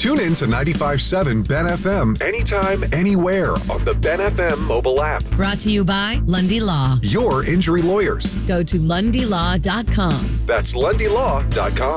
Tune in to 95.7 Ben FM anytime, anywhere on the Ben FM mobile app. Brought to you by Lundy Law. Your injury lawyers. Go to lundylaw.com. That's lundylaw.com.